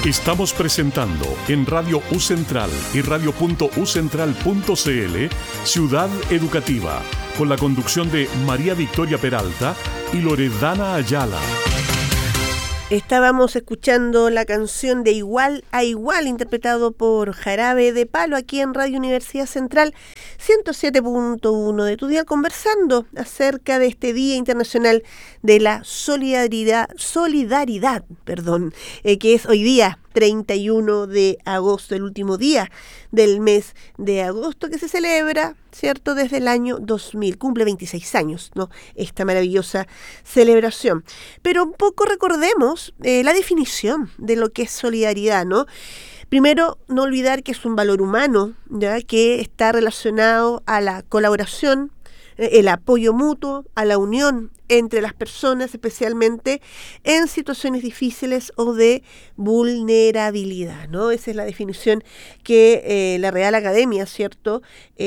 Estamos presentando en Radio U Central y radio.ucentral.cl Ciudad Educativa, con la conducción de María Victoria Peralta y Loredana Ayala. Estábamos escuchando la canción de Igual a Igual, interpretado por Jarabe de Palo, aquí en Radio Universidad Central 107.1 de tu dial, conversando acerca de este Día Internacional de la Solidaridad, que es hoy día 31 de agosto, el último día del mes de agosto, que se celebra, ¿cierto?, desde el año 2000. Cumple 26 años, ¿no?, esta maravillosa celebración. Pero un poco recordemos la definición de lo que es solidaridad, ¿no? Primero, no olvidar que es un valor humano, ¿ya?, que está relacionado a la colaboración, el apoyo mutuo, a la unión entre las personas, especialmente en situaciones difíciles o de vulnerabilidad, ¿no? Esa es la definición que la Real Academia, ¿cierto?,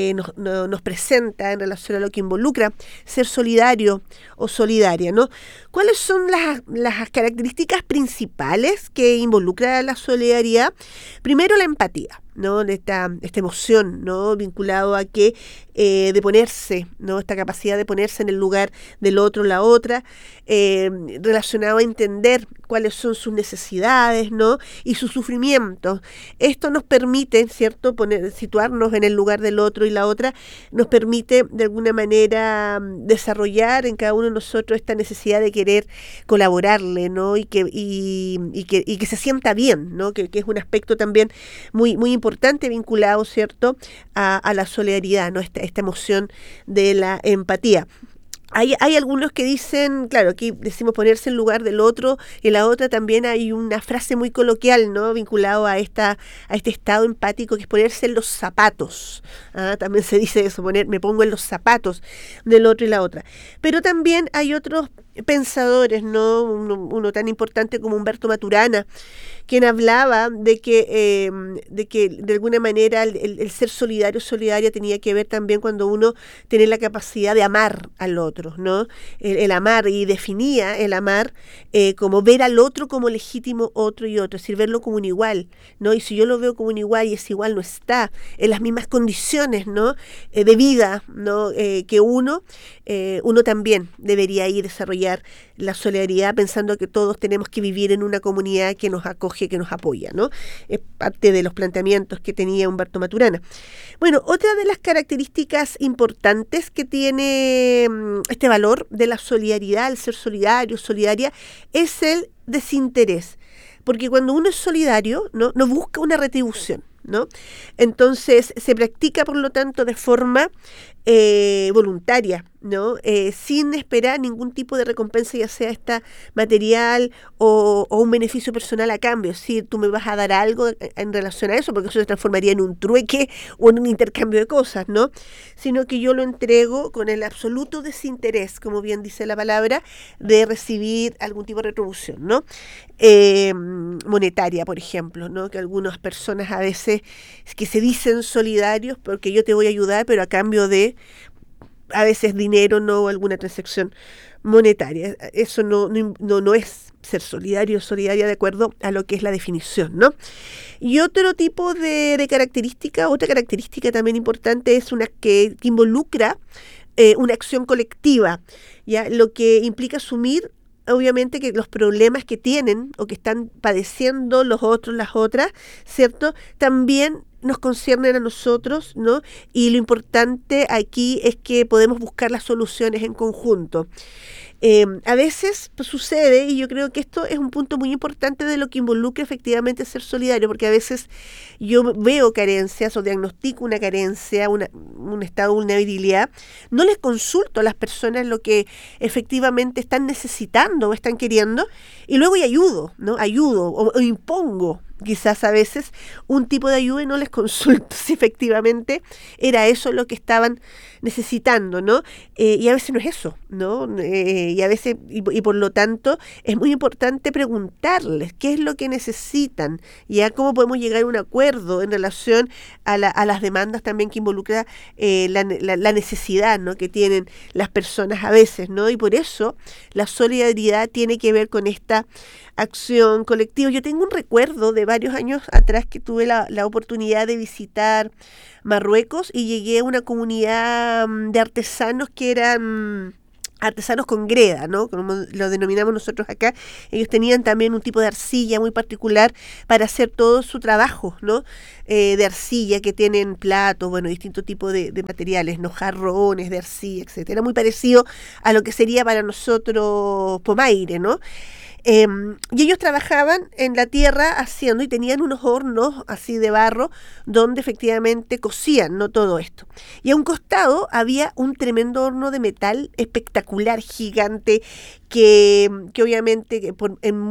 nos presenta en relación a lo que involucra ser solidario o solidaria, ¿no? ¿Cuáles son las características principales que involucra la solidaridad? Primero, la empatía, ¿no? Esta emoción, ¿no?, vinculado a que de ponerse, ¿no?, esta capacidad de ponerse en el lugar del otro, la otra, relacionado a entender cuáles son sus necesidades, ¿no?, y sus sufrimientos. Esto nos permite, ¿cierto?, situarnos en el lugar del otro y la otra, nos permite de alguna manera desarrollar en cada uno de nosotros esta necesidad de querer colaborarle, ¿no?, y que se sienta bien, ¿no?, que es un aspecto también muy, muy importante vinculado, ¿cierto?, a la solidaridad, ¿no?, esta emoción de la empatía. Hay algunos que dicen, claro, aquí decimos ponerse en lugar del otro, y en la otra también hay una frase muy coloquial, ¿no?, vinculado a este estado empático, que es ponerse en los zapatos. También se dice eso, me pongo en los zapatos del otro y la otra. Pero también hay otros pensadores, ¿no?, uno tan importante como Humberto Maturana, quien hablaba de que de alguna manera el ser solidaria tenía que ver también cuando uno tiene la capacidad de amar al otro, ¿no? El amar, y definía el amar como ver al otro como legítimo otro y otro, es decir, verlo como un igual, ¿no? Y si yo lo veo como un igual y ese igual no está en las mismas condiciones, ¿no?, de vida, ¿no?, que uno también debería ir desarrollar la solidaridad, pensando que todos tenemos que vivir en una comunidad que nos acoge, que nos apoya, ¿no? Es parte de los planteamientos que tenía Humberto Maturana. Bueno, otra de las características importantes que tiene este valor de la solidaridad, el ser solidario, solidaria, es el desinterés. Porque cuando uno es solidario, no busca una retribución, ¿no? Entonces se practica, por lo tanto, de forma voluntaria, ¿no? Sin esperar ningún tipo de recompensa, ya sea esta material o un beneficio personal a cambio. Si tú me vas a dar algo en relación a eso, porque eso se transformaría en un trueque o en un intercambio de cosas, ¿no? Sino que yo lo entrego con el absoluto desinterés, como bien dice la palabra, de recibir algún tipo de retribución, ¿no? Monetaria, por ejemplo, ¿no? Que algunas personas a veces que se dicen solidarios porque yo te voy a ayudar, pero a cambio de a veces dinero, no alguna transacción monetaria. Eso no es ser solidario o solidaria de acuerdo a lo que es la definición, ¿no? Y otro tipo de característica, otra característica también importante, es una que involucra una acción colectiva, ¿ya? Lo que implica asumir, obviamente, que los problemas que tienen o que están padeciendo los otros, las otras, ¿cierto?, también nos conciernen a nosotros, ¿no? Y lo importante aquí es que podemos buscar las soluciones en conjunto. A veces sucede, y yo creo que esto es un punto muy importante de lo que involucra efectivamente ser solidario, porque a veces yo veo carencias o diagnostico una carencia, un estado de vulnerabilidad, no les consulto a las personas lo que efectivamente están necesitando o están queriendo, y luego ayudo, ¿no? Ayudo o impongo quizás a veces un tipo de ayuda y no les consulto si efectivamente era eso lo que estaban necesitando, ¿no? Y a veces no es eso, ¿no? Y a veces, y por lo tanto, es muy importante preguntarles qué es lo que necesitan, ya cómo podemos llegar a un acuerdo en relación a las demandas también que involucra la necesidad, ¿no?, que tienen las personas a veces, ¿no? Y por eso la solidaridad tiene que ver con esta acción colectiva. Yo tengo un recuerdo de varios años atrás que tuve la oportunidad de visitar Marruecos y llegué a una comunidad de artesanos que eran artesanos con greda, ¿no? Como lo denominamos nosotros acá. Ellos tenían también un tipo de arcilla muy particular para hacer todo su trabajo, ¿no? De arcilla, que tienen platos, bueno, distintos tipos de materiales, ¿no? Jarrones de arcilla, etcétera. Muy parecido a lo que sería para nosotros pomaire, ¿no? Y ellos trabajaban en la tierra haciendo y tenían unos hornos así de barro donde efectivamente cocían, ¿no? Todo esto. Y a un costado había un tremendo horno de metal espectacular, gigante, que obviamente en